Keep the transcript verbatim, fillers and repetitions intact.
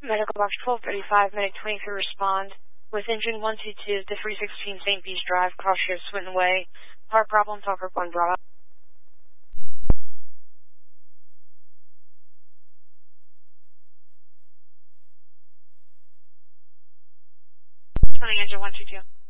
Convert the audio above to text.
Medical Box twelve thirty-five, Medic twenty-three respond. With engine one two two, to three sixteen Saint Bees Drive, cross-shift Swinton Way. Part problem, Talker one Bravo. Running engine one two two.